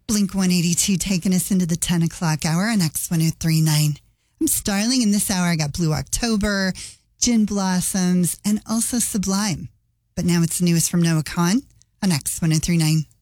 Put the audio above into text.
Blink 182 taking us into the 10 o'clock hour on X1039. I'm Starling, and this hour I got Blue October, Gin Blossoms, and also Sublime. But now it's the newest from Noah Kahan on X1039.